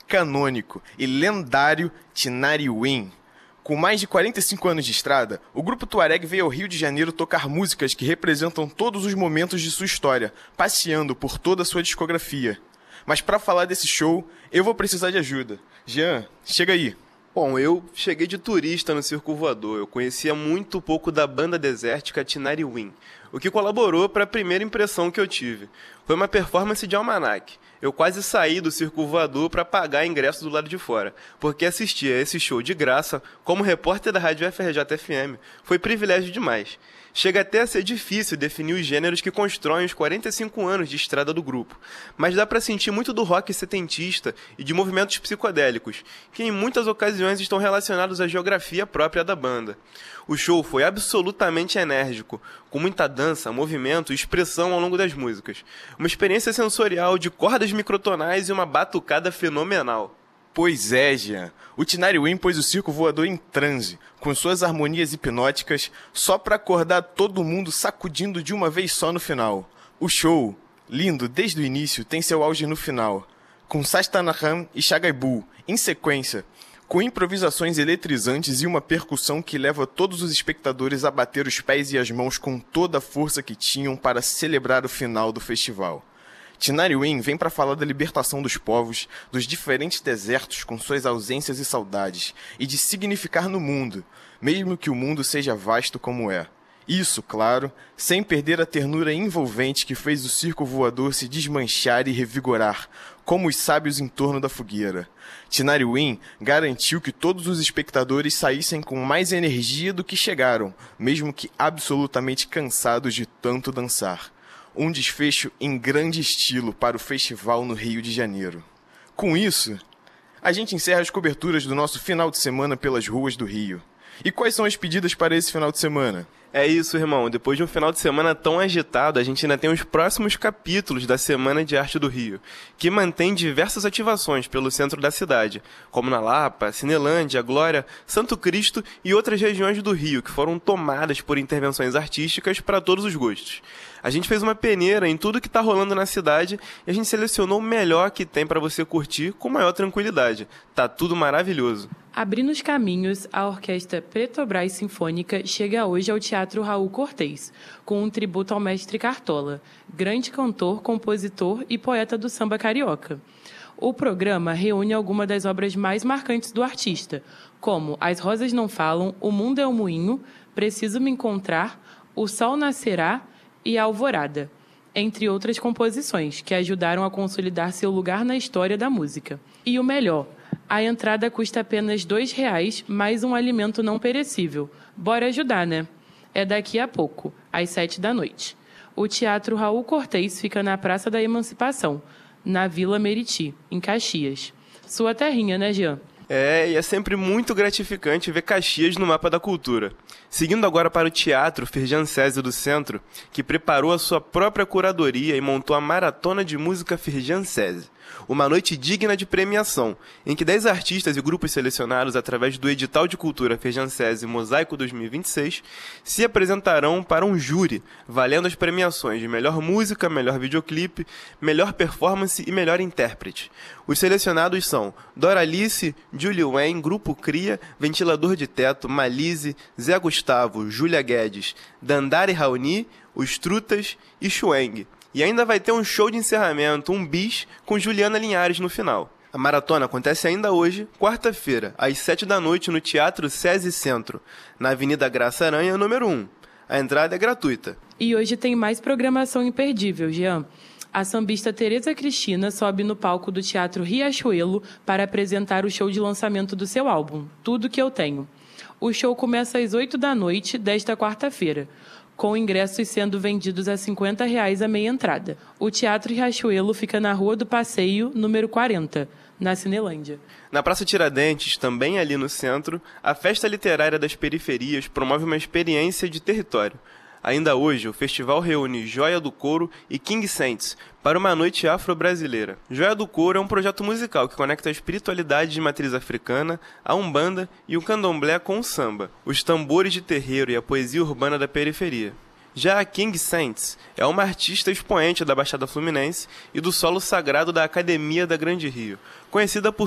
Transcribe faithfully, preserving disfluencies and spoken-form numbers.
canônico e lendário Tinari Win. Com mais de quarenta e cinco anos de estrada, o grupo Tuareg veio ao Rio de Janeiro tocar músicas que representam todos os momentos de sua história, passeando por toda a sua discografia. Mas para falar desse show, eu vou precisar de ajuda. Jean, chega aí. Bom, eu cheguei de turista no Circo Voador. Eu conhecia muito pouco da banda desértica Tinari Win, o que colaborou para a primeira impressão que eu tive. Foi uma performance de almanaque. Eu quase saí do Circo Voador para pagar ingresso do lado de fora, porque assistir a esse show de graça, como repórter da Rádio F R J F M, foi privilégio demais. Chega até a ser difícil definir os gêneros que constroem os quarenta e cinco anos de estrada do grupo, mas dá para sentir muito do rock setentista e de movimentos psicodélicos, que em muitas ocasiões estão relacionados à geografia própria da banda. O show foi absolutamente enérgico, com muita dança, movimento e expressão ao longo das músicas. Uma experiência sensorial de cordas microtonais e uma batucada fenomenal. Pois é, Jean. O Tinari Win pôs o Circo Voador em transe, com suas harmonias hipnóticas, só para acordar todo mundo sacudindo de uma vez só no final. O show, lindo desde o início, tem seu auge no final, com Sastanahan e Shagaibu, em sequência, com improvisações eletrizantes e uma percussão que leva todos os espectadores a bater os pés e as mãos com toda a força que tinham para celebrar o final do festival. Tinari Win vem para falar da libertação dos povos, dos diferentes desertos com suas ausências e saudades, e de significar no mundo, mesmo que o mundo seja vasto como é. Isso, claro, sem perder a ternura envolvente que fez o Circo Voador se desmanchar e revigorar, como os sábios em torno da fogueira. Tinari Win garantiu que todos os espectadores saíssem com mais energia do que chegaram, mesmo que absolutamente cansados de tanto dançar. Um desfecho em grande estilo para o festival no Rio de Janeiro. Com isso, a gente encerra as coberturas do nosso final de semana pelas ruas do Rio. E quais são as pedidas para esse final de semana? É isso, irmão. Depois de um final de semana tão agitado, a gente ainda tem os próximos capítulos da Semana de Arte do Rio, que mantém diversas ativações pelo centro da cidade, como na Lapa, Cinelândia, Glória, Santo Cristo e outras regiões do Rio, que foram tomadas por intervenções artísticas para todos os gostos. A gente fez uma peneira em tudo que está rolando na cidade e a gente selecionou o melhor que tem para você curtir com maior tranquilidade. Tá tudo maravilhoso. Abrindo os caminhos, a Orquestra Petrobras Sinfônica chega hoje ao Teatro Raul Cortez, com um tributo ao mestre Cartola, grande cantor, compositor e poeta do samba carioca. O programa reúne algumas das obras mais marcantes do artista, como As Rosas Não Falam, O Mundo é um Moinho, Preciso Me Encontrar, O Sol Nascerá e A Alvorada, entre outras composições que ajudaram a consolidar seu lugar na história da música. E o melhor, a entrada custa apenas dois reais, mais um alimento não perecível. Bora ajudar, né? É daqui a pouco, às sete da noite. O Teatro Raul Cortez fica na Praça da Emancipação, na Vila Meriti, em Caxias. Sua terrinha, né, Jean? É, e é sempre muito gratificante ver Caxias no mapa da cultura. Seguindo agora para o Teatro Firjan Césio do Centro, que preparou a sua própria curadoria e montou a Maratona de Música Firjan Césio. Uma noite digna de premiação, em que dez artistas e grupos selecionados através do Edital de Cultura Fejancese Mosaico dois mil e vinte e seis se apresentarão para um júri, valendo as premiações de melhor música, melhor videoclipe, melhor performance e melhor intérprete. Os selecionados são Doralice, Julie Wayne, Grupo Cria, Ventilador de Teto, Malise, Zé Gustavo, Júlia Guedes, Dandara e Raoni, Os Trutas e Schweng. E ainda vai ter um show de encerramento, um bis, com Juliana Linhares no final. A maratona acontece ainda hoje, quarta-feira, às sete da noite, no Teatro SESI Centro, na Avenida Graça Aranha, número um. A entrada é gratuita. E hoje tem mais programação imperdível, Jean. A sambista Tereza Cristina sobe no palco do Teatro Riachuelo para apresentar o show de lançamento do seu álbum, Tudo Que Eu Tenho. O show começa às oito da noite desta quarta-feira, com ingressos sendo vendidos a cinquenta reais a meia entrada. O Teatro Riachuelo fica na Rua do Passeio, número quarenta, na Cinelândia. Na Praça Tiradentes, também ali no centro, a Festa Literária das Periferias promove uma experiência de território. Ainda hoje, o festival reúne Joia do Couro e King Saints para uma noite afro-brasileira. Joia do Couro é um projeto musical que conecta a espiritualidade de matriz africana, a umbanda e o candomblé com o samba, os tambores de terreiro e a poesia urbana da periferia. Já a King Saints é uma artista expoente da Baixada Fluminense e do solo sagrado da Academia da Grande Rio, conhecida por